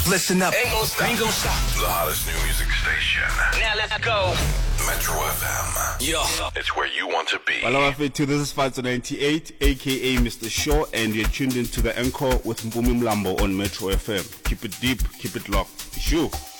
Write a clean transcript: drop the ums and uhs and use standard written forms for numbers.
Listen up. Ain't gonna stop. The hottest new music station. Now let's go. Metro FM. Yeah. It's where you want to be. Hello, this is Fazo 98, aka Mr. Shaw, and you're tuned into the Encore with Mpumi Mlambo on Metro FM. Keep it deep, keep it locked. Shoo.